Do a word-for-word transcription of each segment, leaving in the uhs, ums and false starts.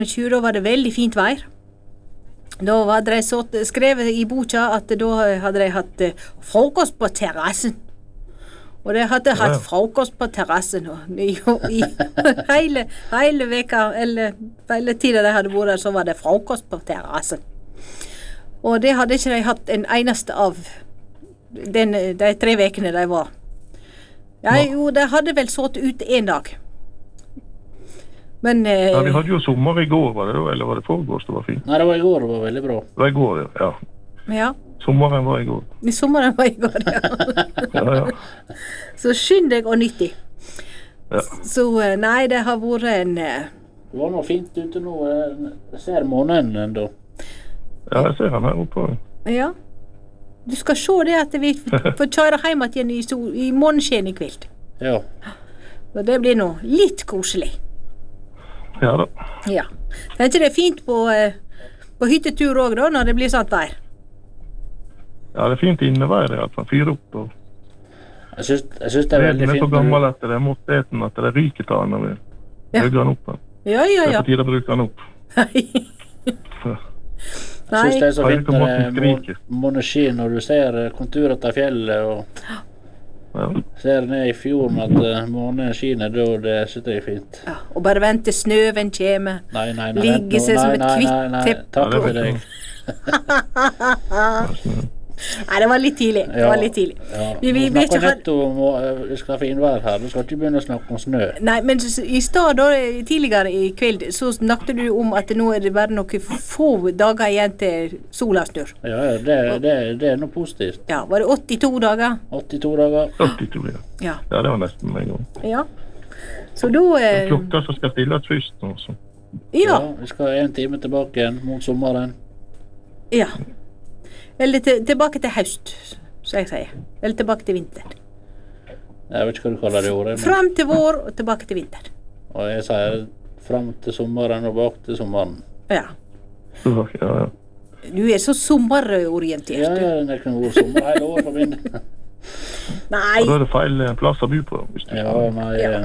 tjue, da var det veldig fint vær. Da hadde de så skrevet i boka at da hadde de hatt eh, frokost på terrassen. Og de hadde hatt ja. frokost på terrassen i, i hele, hele veka, eller hele tiden de hadde vært der, så var det frokost på terrassen. Og det hadde ikke de hatt en eneste av den, de tre vekene de var. Ja, jo, de hadde vel sått ut en dag. Men... Eh, ja, vi hadde jo sommer i går, var det da? Eller var det foregårs det var fint? Nei, det var i går, det var veldig bra. Det var i går, ja. Ja. Sommeren var i går. I sommeren var i går, ja. ja, ja. Så skynd deg og nyttig. Ja. Så nei, det har vært en... Det var noe fint ute nå. Jeg ser månen enda. Ja, jeg ser han her oppe. Ja. Du skal se det at vi får kjøre hjem igjen i, i måneskjen i kveld. Ja. Og det blir nå litt koselig. Ja da. Ja. Tenker det er fint på, på hyttetur også da, når det blir sånt vær. Ja, det er fint innevær, i hvert fall. Fyre opp og... Jeg synes, jeg synes det er veldig fint. Det er så gammel at det er mot eten at det ryker ta når vi ja. Høger den opp. Ja, ja, ja. Det er på tide å bruke den opp. Jeg synes det er så fint når det er måneskinn, når du ser konturer av fjellet og ja. Ser ned i fjorden at uh, månen skinner, da det synes jeg er fint. Ja, og bare vente snøven kommer. Nei, nei, nei. Ligge seg som et kvitt teppe. Takk for deg. Nei, det var litt tidlig. Det var litt tidlig. Ja. Vi, vi, vi snakker nettopp om uh, vi skal ha finvær her. Du skal ikke begynne å snakke om snø. Nei, men i stad da, tidligere i kveld, så snakket du om at nå er det bare noen få dager igjen til sola snur. Ja, det, det, det er noe positivt. Ja, var det åttito dager? åttito dager. åttito, ja. Ja. Ja, det var nesten en gang. Ja. Så da... Eh... Klokka som skal stille først nå, så. Ja. Ja, vi skal en time tilbake igjen mot sommeren. Ja. Eller til, tilbake til høst, så jeg sier. Eller tilbake til vinter. Jeg vet ikke hva du kaller det i året. Men... Fram til vår og tilbake til vinter. Og jeg sier fram til sommeren og bak til sommeren. Ja. Ja, ja. Du er så sommerorientert. Ja, ja, det kan være sommer hele år for min. Nei. Og da er det feil plass å by på. Ja, nei. Ja.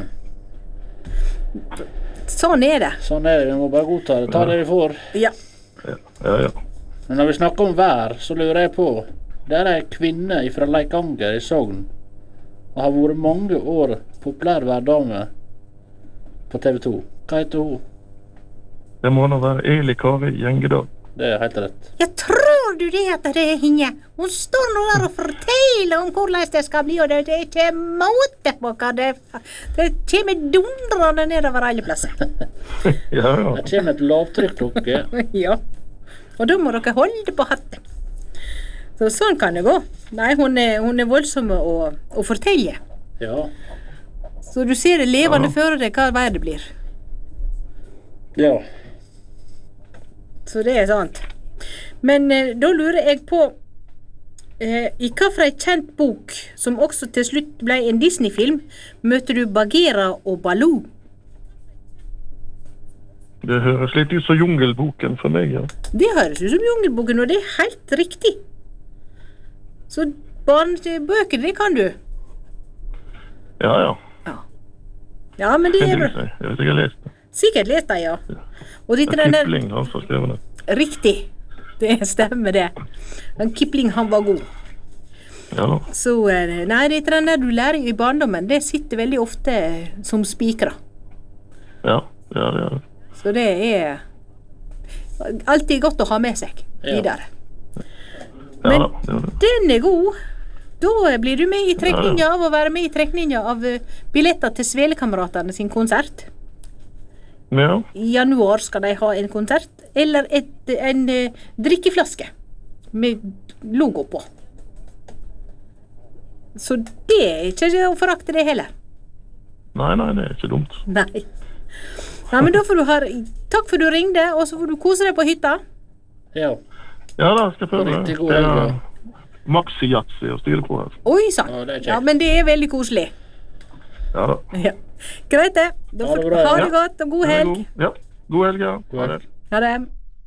Sånn er det. Sånn er det, vi må bare godta det. Ta det vi får. Ja. Ja, ja, ja. Men når vi snakker om vær, så lurer jeg på, det er en kvinne fra Leikanger i Sogn, og har vært mange år populær værdame på T V to. Hva heter hun? Det må nå være Eli Kari Gjengedal. Det er helt rett. Jeg tror du det at det er henne. Hun står nå der og forteller om hvordan det skal bli, og det, det er ikke måte på hva det, det kommer dundrende nedover alle plasser. Ja, ja. Det kommer et lavtrykklokke. Ja. Og da må dere holde på hatten. Så sånn kan det gå. Nei, hun er, hun er voldsom å, å fortelle. Ja. Så du ser det levende ja. før deg hva vær det blir. Ja. Så det er sant. Men eh, da lurer jeg på eh, i hva fra en kjent bok, som også til slutt ble en Disney-film, møter du Bagheera og Baloo? Det høres litt ut som Jungelboken for meg, ja. Det høres ut som Jungelboken, og det er helt riktig. Så barnebøker, det kan du? Ja, ja. Ja, ja men det er bra. Jeg vet ikke, jeg har lest det. Sikkert lest det, ja. ja. Og det er Kipling, han som skrev det. Riktig. Det stemmer det. Men Kipling, han var god. Ja da. Så, nei, det er den der du lærer i barndommen, det sitter veldig ofte som spikere. Ja, ja, det er det. Så det er alltid godt å ha med seg videre. Ja, men da, det det. Den er god. Da blir du med i trekninga ja, ja. av å være med i trekninga av billetter til Svelekameratene sin konsert. Ja. I januar skal de ha en konsert, eller et, en uh, drikkeflaske med logo på. Så det er ikke å forakte det heller. Nei, nei, det er ikke dumt. Nei. Nei, men da får du ha, takk for du ringde, og så får du kose deg på hytta. Ja. Ja da, skal jeg prøve det. Det er maxi-jatsi å styre på her. Oi, sant. Ja, det er ja, men det er veldig koselig. Ja da. Ja. Greit det. Da får du ha det godt, og god helg. Ja, god helg, ja. God helg. Ha det.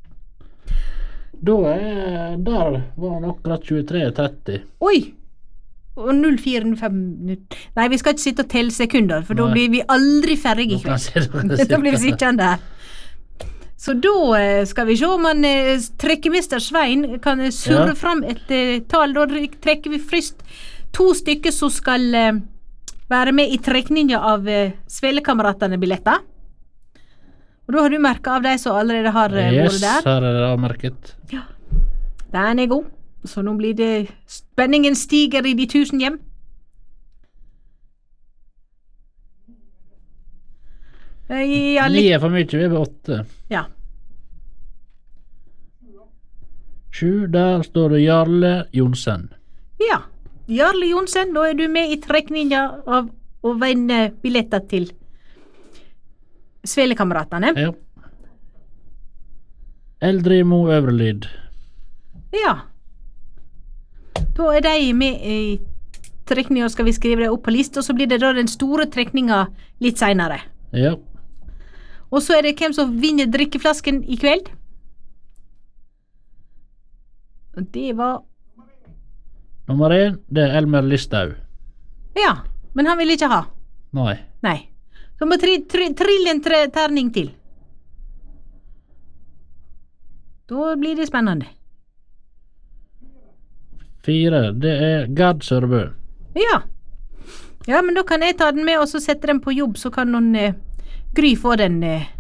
Da er, der var han akkurat tjuetre tretti. Oi! Og null fire fem minutter. Nei, vi skal ikke sitte og telle sekunder, for Nei. Da blir vi aldri ferdig i kveld. Da blir vi sittende her. Så da eh, skal vi se om han eh, trekkemester Svein kan eh, surre Ja. fram et eh, tall. Da trekker vi først to stykker som skal eh, være med i trekninga av eh, Svelekameratene-billetter. Og da har du merket av de som allerede har eh, Yes, vært der. her er det avmerket. Ja. Den er god. Så nå blir det spenningen stiger i de tusen hjem. Eh, Ja, Ni litt, er for mye, vi er på åtte. ja. Sju, der står det Jarle Jonsen. ja. Jarle Jonsen, da er du med i trekninga av å vinne billetter til Svelekameratene. Ja. Eldrimo Øvrelid. Ja. Da er de med i trekninga, skal vi skrive det opp på lista, og så blir det da den store trekninga litt seinere. Ja. Og så er det hvem som vinner drikkeflasken i kveld. Og det var Nummer én, det er Elmer Listhaug. Ja, men han vil ikke ha. Nei. Nei. Så må tri, tri, trille en tre, terning til. Da blir det spennende. Fire, det er Gard Sørbø. Ja. Ja, men da kan jeg ta den med, og så sette den på jobb, så kan noen eh, Gry få den eh.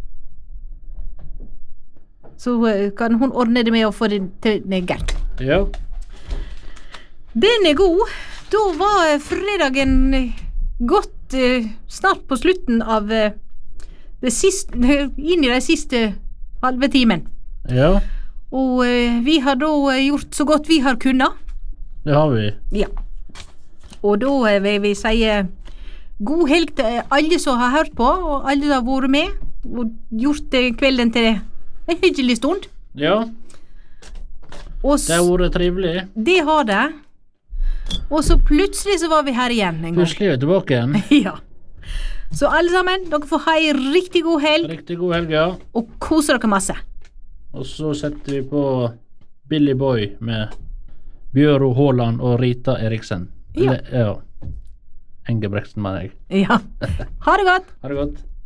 Så eh, kan hun ordne det med å få den til eh, Gert. Ja. Den er god. Da var eh, fredagen eh, godt eh, snart på slutten av eh, det siste, inn i den siste halve timen. Ja, Og eh, vi har da eh, gjort så godt vi har kunnet. det har vi. Ja. Og da eh, vil vi si eh, god helg til alle som har hørt på, og alle som har vært med, og gjort eh, kvelden til en hyggelig stund. Ja, Og s- det har vært trivelig. det har det. Og så plutselig så var vi her igjen en gang. Plutselig er vi tilbake igjen. Ja. Så alle sammen, dere får ha en riktig god helg, Riktig god helg, ja. og kose dere masse. Og så setter vi på Billy Boy med Bjøro Haaland og Rita Eriksen. Ja. Eller, ja. Engebreksen, mener jeg. Ja. Ha det godt. Ha det godt.